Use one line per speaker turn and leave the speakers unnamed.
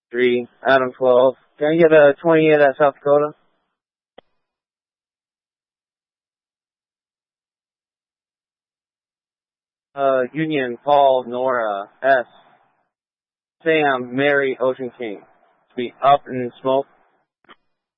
3, Adam 12. Can I get a 28 at South Dakota? Union, Paul, Nora, S. Sam, Mary, Ocean King. Be up in smoke.